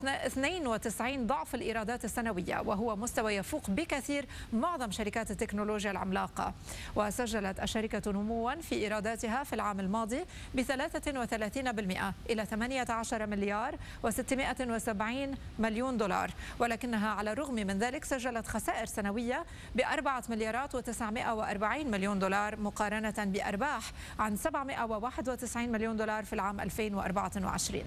92 ضعف الإيرادات السنوية، وهو مستوى يفوق بكثير معظم شركات التكنولوجيا العملاقة. وسجلت الشركة نموا في إيراداتها في العام الماضي ب 33% إلى 18 مليار و670 مليون دولار، ولكنها على الرغم من ذلك سجلت خسائر سنوية ب4 مليارات و940 مليون دولار مقارنة بأرباح عن 791 مليون دولار في العام 2024.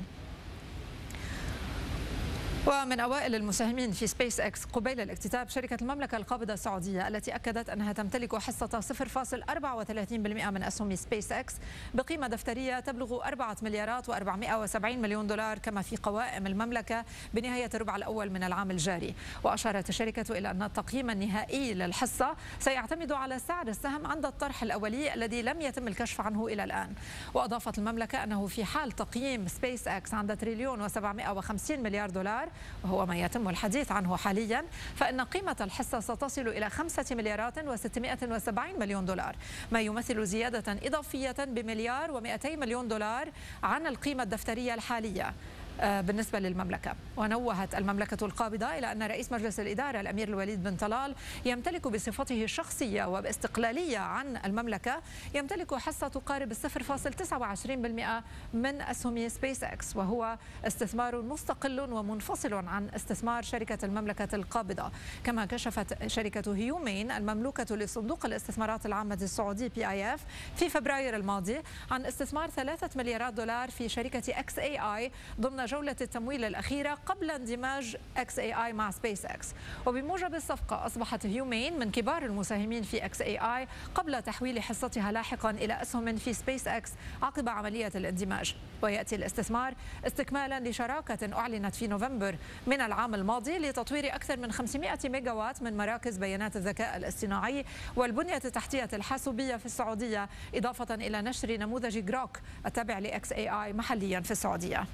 ومن أوائل المساهمين في سبيس إكس قبيل الاكتتاب شركة المملكة القابضة السعودية التي أكدت أنها تمتلك حصة 0.34% من أسهم سبيس إكس بقيمة دفترية تبلغ 4 مليارات و470 مليون دولار كما في قوائم المملكة بنهاية الربع الأول من العام الجاري. وأشارت الشركة إلى أن التقييم النهائي للحصة سيعتمد على سعر السهم عند الطرح الأولي الذي لم يتم الكشف عنه إلى الآن. وأضافت المملكة أنه في حال تقييم سبيس إكس عند تريليون و750 مليار دولار، وهو ما يتم الحديث عنه حاليا، فإن قيمة الحصة ستصل إلى 5 مليارات و670 مليون دولار، ما يمثل زيادة إضافية بمليار و200 مليون دولار عن القيمة الدفترية الحالية بالنسبة للمملكة. ونوهت المملكة القابضة إلى أن رئيس مجلس الإدارة الأمير الوليد بن طلال يمتلك بصفته الشخصية وباستقلالية عن المملكة يمتلك حصة تقارب 0.29% من أسهم سبيس إكس، وهو استثمار مستقل ومنفصل عن استثمار شركة المملكة القابضة. كما كشفت شركة هيومين المملوكة لصندوق الاستثمارات العامة السعودي PIF في فبراير الماضي عن استثمار 3 مليارات دولار في شركة XAI ضمن جولة التمويل الأخيرة قبل اندماج XAI مع سبيس إكس. وبموجب الصفقة أصبحت هيومين من كبار المساهمين في XAI قبل تحويل حصتها لاحقا إلى أسهم في سبيس إكس عقب عملية الاندماج. ويأتي الاستثمار استكمالا لشراكة أعلنت في نوفمبر من العام الماضي لتطوير أكثر من 500 ميجاوات من مراكز بيانات الذكاء الاصطناعي والبنية التحتية الحاسوبية في السعودية، إضافة إلى نشر نموذج جروك التابع ل XAI محليا في السعودية.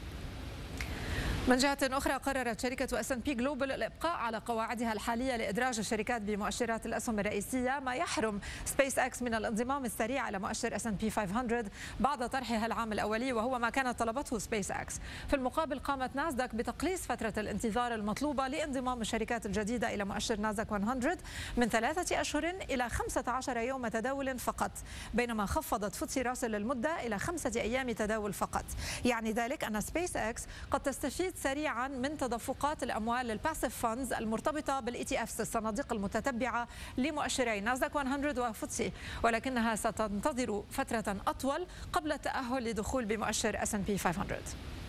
من جهة أخرى قررت شركة S&P Global الإبقاء على قواعدها الحالية لإدراج الشركات بمؤشرات الأسهم الرئيسية، ما يحرم سبيس إكس من الانضمام السريع على مؤشر S&P 500 بعد طرحها العام الأولي، وهو ما كانت طلبته سبيس إكس. في المقابل قامت ناسداك بتقليص فترة الانتظار المطلوبة لانضمام الشركات الجديدة إلى مؤشر ناسداك 100 من 3 أشهر إلى 15 يوم تداول فقط، بينما خفضت فوتسي راسل المدة إلى 5 أيام تداول فقط. يعني ذلك أن سبيس إكس قد تستفيد سريعا من تدفقات الأموال للباسيف فاندز المرتبطة بالإي تي إفس الصناديق المتتبعة لمؤشري ناسداك 100 وفوتسي، ولكنها ستنتظر فترة أطول قبل التأهل لدخول بمؤشر S&P 500.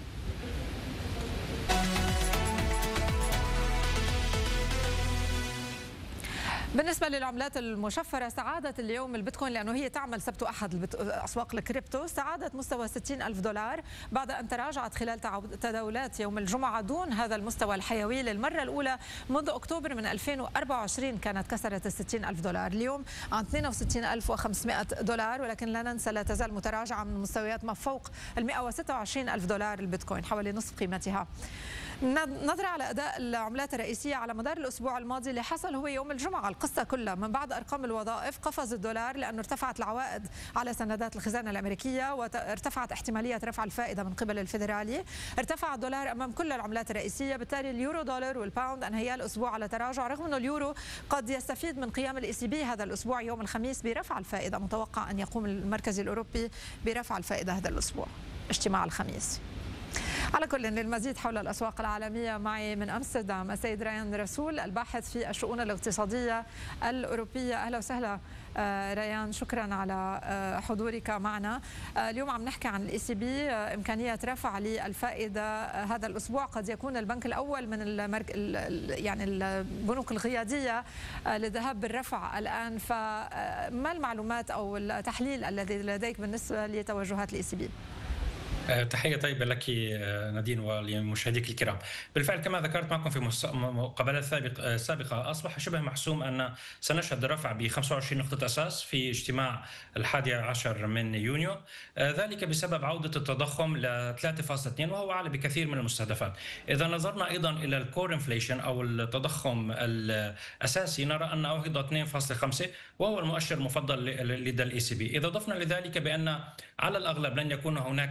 بالنسبة للعملات المشفرة سعادت اليوم البيتكوين لأنه هي تعمل سبت وأحد أسواق الكريبتو، سعادت مستوى 60,000 دولار بعد أن تراجعت خلال تداولات يوم الجمعة دون هذا المستوى الحيوي للمرة الأولى منذ أكتوبر من 2024. كانت كسرت 60,000 دولار اليوم عن 62,500 دولار، ولكن لا ننسى لا تزال متراجعة من مستويات ما فوق 126,000 دولار البيتكوين، حوالي نصف قيمتها. نظرة على أداء العملات الرئيسية على مدار الأسبوع الماضي اللي حصل هو يوم الجمعة القصة كلها. من بعد أرقام الوظائف قفز الدولار لأنه ارتفعت العوائد على سندات الخزانة الأمريكية وارتفعت احتمالية رفع الفائدة من قبل الفيدرالي. ارتفع الدولار أمام كل العملات الرئيسية، بالتالي اليورو دولار والباوند أنهيا الأسبوع على تراجع، رغم أنه اليورو قد يستفيد من قيام الإي بي هذا الأسبوع يوم الخميس برفع الفائدة. متوقع أن يقوم المركزي الأوروبي برفع الفائدة هذا الأسبوع، اجتماع الخميس. على كل، للمزيد حول الأسواق العالمية معي من أمستردام السيد ريان رسول الباحث في الشؤون الاقتصادية الأوروبية. أهلا وسهلا ريان، شكرا على حضورك معنا. اليوم عم نحكي عن الإي سي بي، إمكانية رفع للفائدة هذا الأسبوع. قد يكون البنك الأول من يعني البنوك القيادية للذهاب بالرفع الآن، فما المعلومات أو التحليل الذي لديك بالنسبة لتوجهات الإي سي بي؟ تحية طيبة لك نادين ولمشاهديك الكرام. بالفعل كما ذكرت معكم في مقابلات سابقة أصبح شبه محسوم أن سنشهد رفع ب 25 نقطة أساس في اجتماع 11 من يونيو، ذلك بسبب عودة التضخم ل 3.2 وهو أعلى بكثير من المستهدفات. إذا نظرنا أيضا إلى الكور انفليشن أو التضخم الأساسي نرى أنه أيضا 2.5 وهو المؤشر المفضل لدى الإي سي بي. إذا ضفنا لذلك بأن على الأغلب لن يكون هناك فتح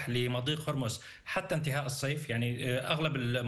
لمضيق هرمز حتى انتهاء الصيف. يعني اغلب